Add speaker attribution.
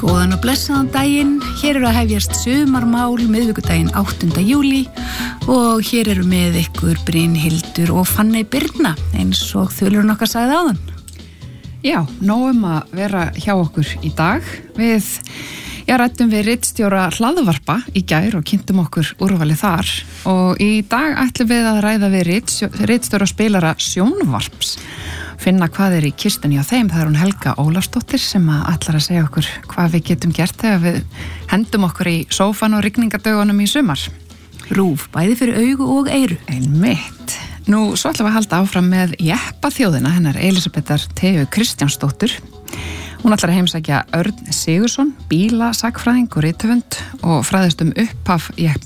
Speaker 1: Góðan og blessaðan daginn, hér eru að hefjast sumarmál miðvikudaginn 8. júlí og hér eru með ykkur Brynhildur og Fanney Birna eins og þulurinn okkar sagði áðan.
Speaker 2: Já, nóg að vera hjá okkur í dag. Við ræddum við ritstjóra hlaðvarpa í gær og kynntum okkur úrvalið þar og í dag ætlum við að ræða við ritstjóra spilara sjónvarps. Finna hvað í kistunni á þeim. Það hún Helga Ólafsdóttir sem ætlar að segja okkur hvað við getum gert þegar við hendum okkur í sófan og rigningardögunum í sumar.
Speaker 1: RÚV, bæði fyrir augu og eyru.
Speaker 2: Einmitt. Nú, svo ætlum við að halda áfram með jeppaþjóðina hennar Elísabetar Theu Kristjánsdóttur. Hún ætlar að heimsækja Örn Sigurðsson, bílasakfræðing og rithöfund og fræðist upphaf